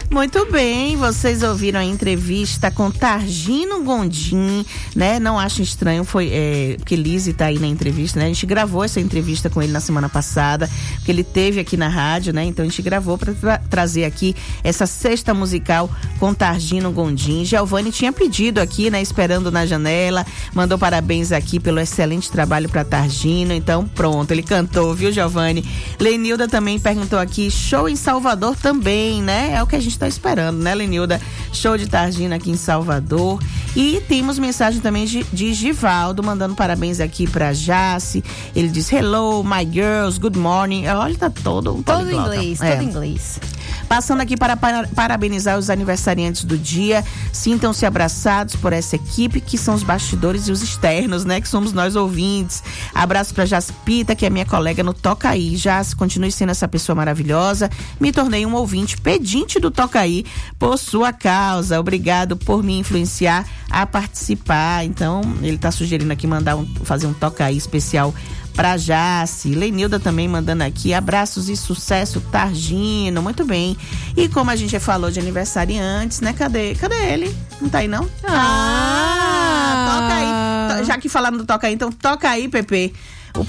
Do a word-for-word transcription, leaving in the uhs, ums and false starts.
Muito bem, vocês ouviram a entrevista com Targino Gondim, né? Não acho estranho, foi é, porque Lizzy tá aí na entrevista, né? A gente gravou essa entrevista com ele na semana passada, porque ele teve aqui na rádio, né? Então a gente gravou para tra- trazer aqui essa cesta musical com Targino Gondim. Giovanni tinha pedido aqui, né? Esperando na janela, mandou parabéns aqui pelo excelente trabalho para Targino. Então pronto, ele cantou, viu, Giovanni? Lenilda também perguntou aqui, show em Salvador também, né? É o que a gente tá esperando, né, Lenilda? Show de Targino aqui em Salvador. E temos mensagem também de, de Givaldo, mandando parabéns aqui pra Jace. Ele diz, hello, my girls, good morning. Olha, tá todo um Todo inglês, é. todo inglês. Passando aqui para, para parabenizar os aniversariantes do dia. Sintam-se abraçados por essa equipe, que são os bastidores e os externos, né? Que somos nós ouvintes. Abraço para Jaspita, que é minha colega no Tocaí. Jas, continue sendo essa pessoa maravilhosa. Me tornei um ouvinte pedinte do Tocaí por sua causa. Obrigado por me influenciar a participar. Então, ele está sugerindo aqui mandar um, fazer um Tocaí especial pra Jace. Lenilda também mandando aqui, abraços e sucesso, Targino, muito bem. E como a gente já falou de aniversariantes, né? Cadê? Cadê ele? Não tá aí, não? Ah, ah toca aí. Já que falaram do Toca aí, então toca aí, Pepe. O